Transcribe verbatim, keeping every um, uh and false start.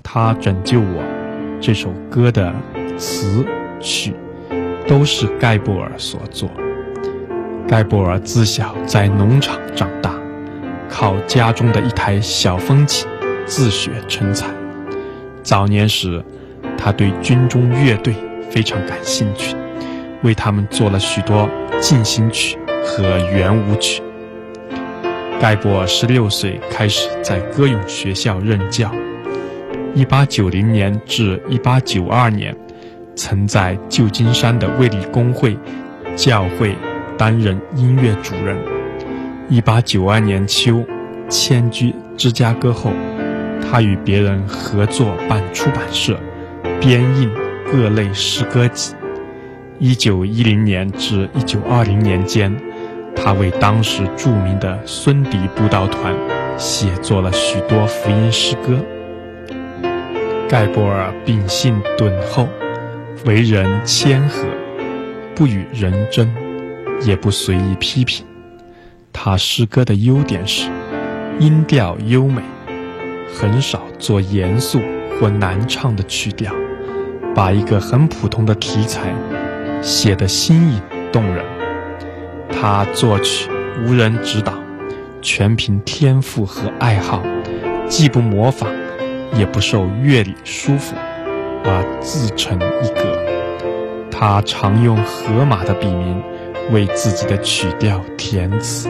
他拯救我这首歌的词曲都是盖布尔所作。盖布尔自小在农场长大，靠家中的一台小风琴自学成才。早年时，他对军中乐队非常感兴趣，为他们做了许多进行曲和圆舞曲。盖布尔十六岁开始在歌咏学校任教，一八九零年至一八九二年，曾在旧金山的卫理公会教会担任音乐主任。一八九二年秋迁居芝加哥后，他与别人合作办出版社，编印各类诗歌集。一九一零年至一九二零年间，他为当时著名的孙迪布道团写作了许多福音诗歌。盖布尔秉性敦厚，为人谦和，不与人争，也不随意批评。他诗歌的优点是音调优美，很少做严肃或难唱的曲调，把一个很普通的题材写得新颖动人。他作曲无人指导，全凭天赋和爱好，既不模仿，也不受乐理束缚，而自成一格。他常用荷马的笔名为自己的曲调填词。